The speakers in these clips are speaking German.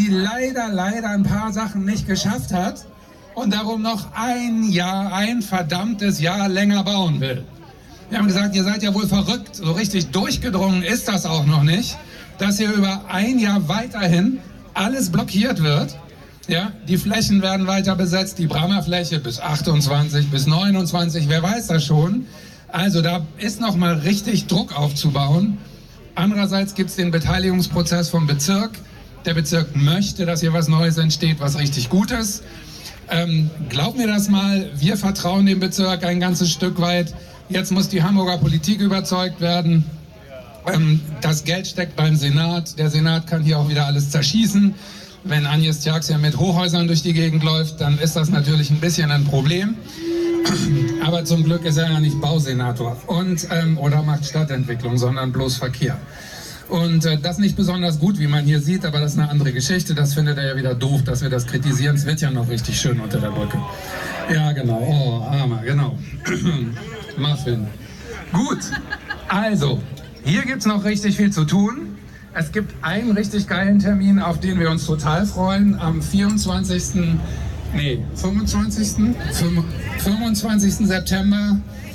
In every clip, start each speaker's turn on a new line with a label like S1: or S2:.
S1: sie leider ein paar Sachen nicht geschafft hat und darum noch ein verdammtes Jahr länger bauen will. Wir haben gesagt, ihr seid ja wohl verrückt, so richtig durchgedrungen ist das auch noch nicht, dass hier über ein Jahr weiterhin alles blockiert wird. Ja, die Flächen werden weiter besetzt, die Brammer-Fläche bis 28, bis 29, wer weiß das schon. Also da ist noch mal richtig Druck aufzubauen. Andererseits gibt es den Beteiligungsprozess vom Bezirk. Der Bezirk möchte, dass hier was Neues entsteht, was richtig gut ist. Glaub mir das mal, wir vertrauen dem Bezirk ein ganzes Stück weit. Jetzt muss die Hamburger Politik überzeugt werden. Das Geld steckt beim Senat. Der Senat kann hier auch wieder alles zerschießen. Wenn Agnes Tjax ja mit Hochhäusern durch die Gegend läuft, dann ist das natürlich ein bisschen ein Problem. Aber zum Glück ist er ja nicht Bausenator oder macht Stadtentwicklung, sondern bloß Verkehr. Und das nicht besonders gut, wie man hier sieht, aber das ist eine andere Geschichte. Das findet er ja wieder doof, dass wir das kritisieren. Es wird ja noch richtig schön unter der Brücke. Ja, genau. Oh, Armer, genau. Muffin. Gut, also, hier gibt es noch richtig viel zu tun. Es gibt einen richtig geilen Termin, auf den wir uns total freuen. Am 25. September,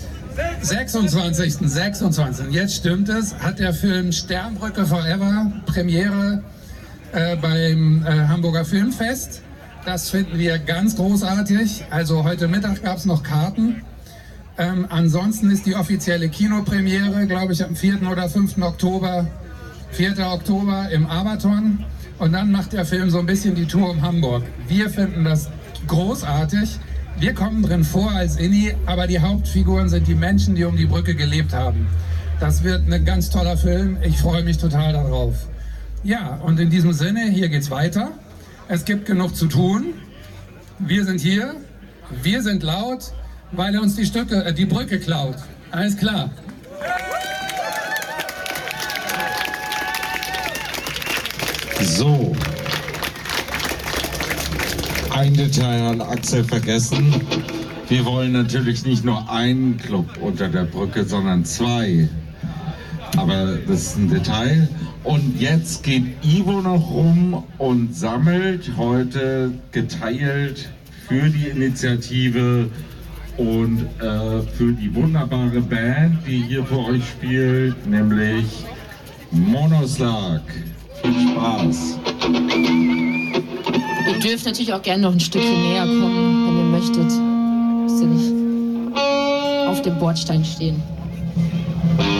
S1: 26. Jetzt stimmt es, hat der Film Sternbrücke Forever Premiere beim Hamburger Filmfest. Das finden wir ganz großartig. Also heute Mittag gab es noch Karten. Ansonsten ist die offizielle Kinopremiere, glaube ich, am 4. oder 5. Oktober. 4. Oktober im Abaton und dann macht der Film so ein bisschen die Tour um Hamburg. Wir finden das großartig. Wir kommen drin vor als Inni, aber die Hauptfiguren sind die Menschen, die um die Brücke gelebt haben. Das wird ein ganz toller Film. Ich freue mich total darauf. Ja, und in diesem Sinne, hier geht's weiter. Es gibt genug zu tun. Wir sind hier. Wir sind laut, weil er uns die Brücke klaut. Alles klar.
S2: So, ein Detail hat Axel vergessen. Wir wollen natürlich nicht nur einen Club unter der Brücke, sondern 2. Aber das ist ein Detail. Und jetzt geht Ivo noch rum und sammelt heute geteilt für die Initiative und für die wunderbare Band, die hier für euch spielt, nämlich Monoslag. Viel Spaß.
S3: Ihr dürft natürlich auch gerne noch ein Stückchen näher kommen, wenn ihr möchtet. Müsst ihr nicht auf dem Bordstein stehen.